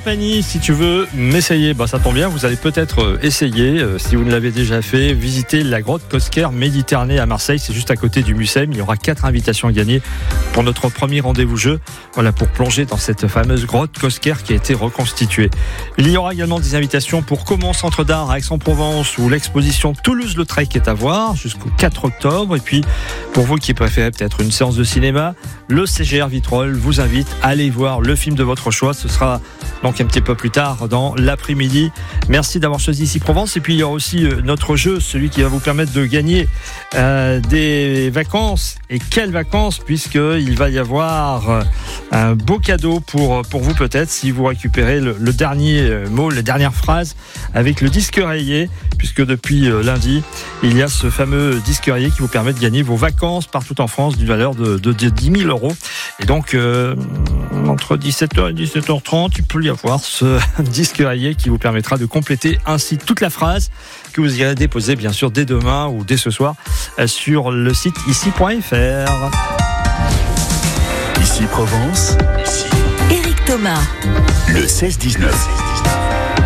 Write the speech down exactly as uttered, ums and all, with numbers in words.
Trapani, si tu veux m'essayer, bah ça tombe bien, vous allez peut-être essayer, euh, si vous ne l'avez déjà fait, visiter la grotte Cosquer Méditerranée à Marseille, c'est juste à côté du Mucem. Il y aura quatre invitations à gagner pour notre premier rendez-vous jeu, voilà, pour plonger dans cette fameuse grotte Cosquer qui a été reconstituée. Il y aura également des invitations pour Comment Centre d'Art à Aix-en-Provence, où l'exposition Toulouse-Lautrec est à voir jusqu'au quatre octobre. Et puis, pour vous qui préférez peut-être une séance de cinéma, le C G R Vitrolles vous invite à aller voir le film de votre choix. Ce sera donc un petit peu plus tard dans l'après-midi. Merci d'avoir choisi Ici Provence. Et puis il y aura aussi notre jeu, celui qui va vous permettre de gagner euh, des vacances. Et quelles vacances, puisqu'il va y avoir un beau cadeau pour, pour vous peut-être si vous récupérez le, le dernier mot, la dernière phrase avec le disque rayé, puisque depuis lundi, il y a ce fameux disque rayé qui vous permet de gagner vos vacances partout en France d'une valeur de, de, de dix mille euros. Et donc, euh, entre dix-sept heures et dix-sept heures trente, il peut y avoir ce disque rayé qui vous permettra de compléter ainsi toute la phrase que vous irez déposer, bien sûr, dès demain ou dès ce soir sur le site ici point f r. Ici Provence, ici Éric Thomas, le seize dix-neuf.